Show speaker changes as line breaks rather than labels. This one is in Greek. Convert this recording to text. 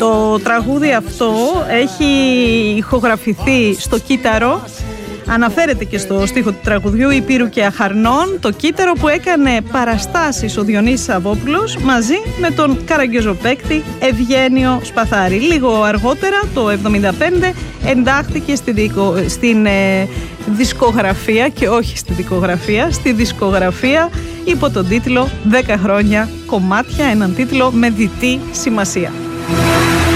Το τραγούδι αυτό έχει ηχογραφηθεί στο κύτταρο. Αναφέρεται και στο στίχο του τραγουδιού Υπήρου και Αχαρνών, το κύτταρο που έκανε παραστάσεις ο Διονύσης Σαββόπουλος μαζί με τον καραγκιόζο-παίκτη Ευγένιο Σπαθάρη. Λίγο αργότερα, το 1975, εντάχθηκε στην δισκογραφία και όχι στη δικογραφία, στη δισκογραφία υπό τον τίτλο 10 χρόνια κομμάτια, έναν τίτλο με διτή σημασία.